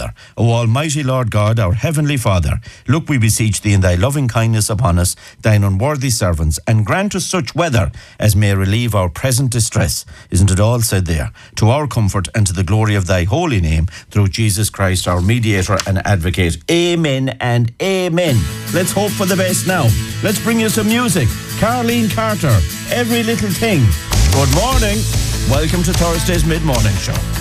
other. O Almighty Lord God, our Heavenly Father, look, we beseech thee in thy loving kindness upon us, thine unworthy servants, and grant us such weather as may relieve our present distress. Isn't it all said there? To our comfort and to the glory of thy holy name, through Jesus Christ, our mediator and advocate. Amen and amen. Let's hope for the best now. Let's bring you some music. Carleen Carter, Every Little Thing. Good morning. Welcome to Thursday's Mid-Morning Show.